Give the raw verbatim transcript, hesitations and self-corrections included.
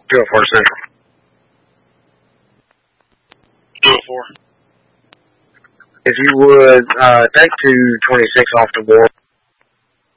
two oh four Central. two oh four. If you would, uh, take two twenty-six off the board.